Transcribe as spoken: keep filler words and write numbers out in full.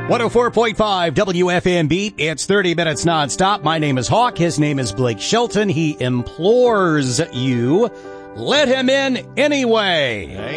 one oh four point five W F M B. It's thirty minutes nonstop. My name is Hawk. His name is Blake Shelton. He implores you, let him in anyway.